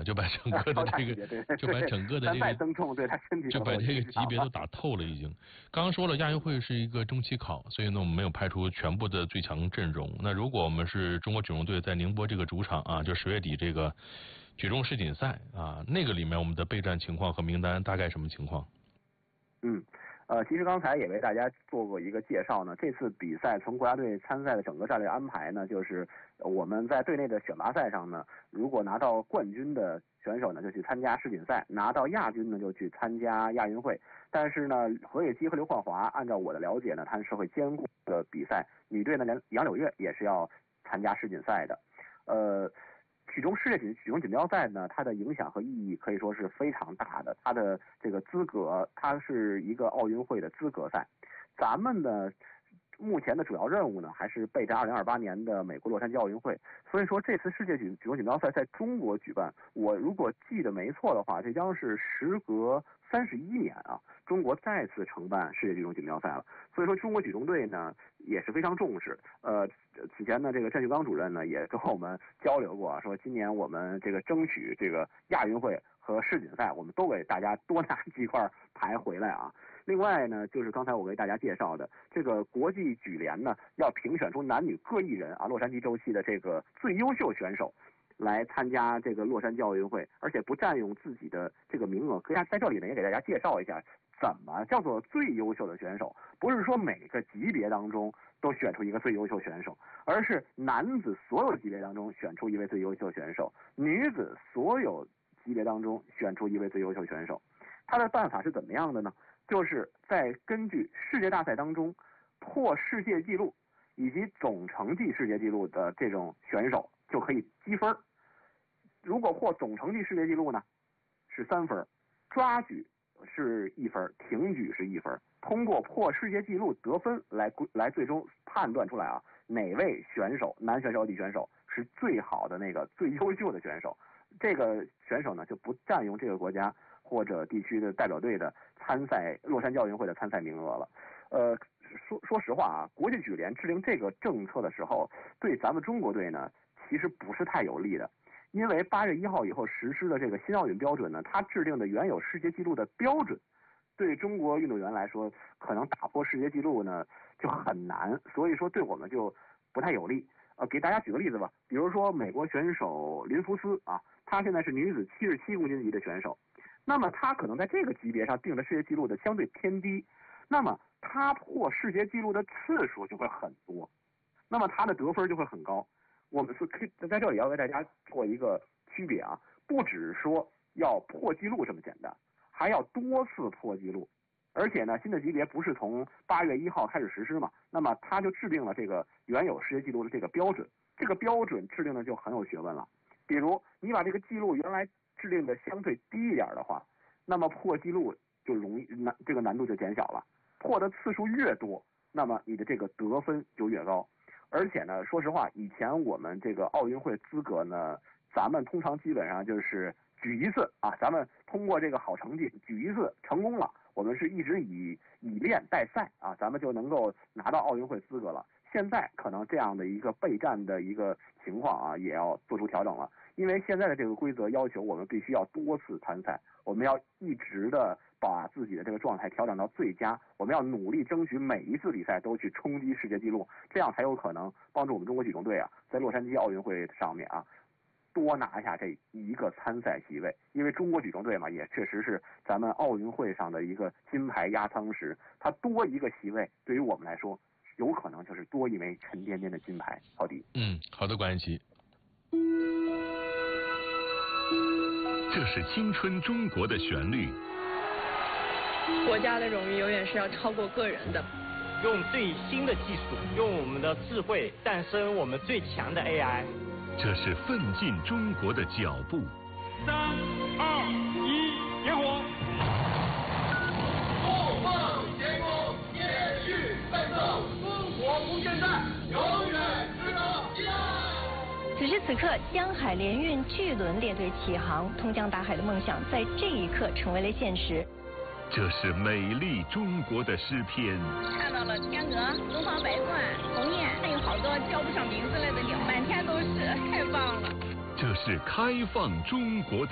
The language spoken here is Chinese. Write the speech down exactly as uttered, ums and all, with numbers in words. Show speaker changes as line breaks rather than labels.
了，就把整个的这个就把整个的这个
增重对他身体
就把这个级别都打透了已经。刚刚说了亚运会是一个中期考，所以呢我们没有派出全部的最强阵容。那如果我们是中国举重队在宁波这个主场啊，就十月底这个举重世锦赛啊，那个里面我们的备战情况和名单大概什么情况？
嗯。呃，其实刚才也为大家做过一个介绍呢。这次比赛从国家队参赛的整个战略安排呢，就是我们在队内的选拔赛上呢，如果拿到冠军的选手呢，就去参加世锦赛；拿到亚军呢，就去参加亚运会。但是呢，何野基和刘焕华，按照我的了解呢，他们是会兼顾的比赛。女队呢，杨柳月也是要参加世锦赛的。呃。举重世界举举重锦标赛呢，它的影响和意义可以说是非常大的。它的这个资格，它是一个奥运会的资格赛。咱们呢，目前的主要任务呢，还是备战二零二八年的美国洛杉矶奥运会。所以说，这次世界举举重锦标赛在中国举办，我如果记得没错的话，这将是时隔三十一年啊，中国再次承办世界举重锦标赛了。所以说，中国举重队呢也是非常重视。呃，此前呢，这个郑旭刚主任呢也跟我们交流过啊，说今年我们这个争取这个亚运会和世锦赛，我们都给大家多拿几块牌回来啊。另外呢，就是刚才我为大家介绍的这个国际举联呢，要评选出男女各一人啊，洛杉矶周期的这个最优秀选手来参加这个洛杉矶奥运会，而且不占用自己的这个名额。可以在这里呢，也给大家介绍一下怎么叫做最优秀的选手。不是说每个级别当中都选出一个最优秀选手，而是男子所有级别当中选出一位最优秀选手，女子所有级别当中选出一位最优秀选手。他的办法是怎么样的呢？就是在根据世界大赛当中破世界纪录以及总成绩世界纪录的这种选手就可以积分。如果破总成绩世界纪录呢，是三分；抓举是一分，挺举是一分。通过破世界纪录得分来来最终判断出来啊，哪位选手，男选手、女选手是最好的那个最优秀的选手。这个选手呢就不占用这个国家或者地区的代表队的参赛洛杉矶奥运会的参赛名额了。呃，说说实话啊，国际举联制定这个政策的时候，对咱们中国队呢其实不是太有利的，因为八月一号以后实施的这个新奥运标准呢，它制定的原有世界纪录的标准，对中国运动员来说，可能打破世界纪录呢就很难，所以说对我们就不太有利。呃，给大家举个例子吧，比如说美国选手林福斯啊，她现在是女子七十七公斤级的选手，那么她可能在这个级别上定的世界纪录的相对偏低，那么她破世界纪录的次数就会很多，那么她的得分就会很高。我们是可以在这里要为大家做一个区别啊，不只是说要破纪录这么简单，还要多次破纪录。而且呢，新的级别不是从八月一号开始实施嘛？那么他就制定了这个原有世界纪录的这个标准，这个标准制定的就很有学问了。比如你把这个记录原来制定的相对低一点的话，那么破纪录就容易难，这个难度就减小了。破的次数越多，那么你的这个得分就越高。而且呢，说实话，以前我们这个奥运会资格呢，咱们通常基本上就是举一次啊，咱们通过这个好成绩举一次成功了。我们是一直以以练代赛啊，咱们就能够拿到奥运会资格了。现在可能这样的一个备战的一个情况啊，也要做出调整了。因为现在的这个规则要求我们必须要多次参赛，我们要一直的把自己的这个状态调整到最佳，我们要努力争取每一次比赛都去冲击世界纪录，这样才有可能帮助我们中国举重队啊，在洛杉矶奥运会上面啊，多拿下这一个参赛席位。因为中国举重队嘛，也确实是咱们奥运会上的一个金牌压舱石，它多一个席位对于我们来说有可能就是多一枚沉甸甸的金牌。好的，
嗯，好的，关系。
这是青春中国的旋律。
国家的荣誉永远是要超过个人的。
用最新的技术，用我们的智慧诞生我们最强的 A I。
这是奋进中国的脚步。
三二一，点火！
不放前功，延续奋斗，中国不懈怠，永远值得期待。
此时此刻，江海联运巨轮列队起航，通江达海的梦想在这一刻成为了现实。
这是美丽中国的诗篇。
看到了天鹅、东方白鹳、鸿雁，还有好多叫不上名字来的鸟，满天都是，太棒了。
这是开放中国的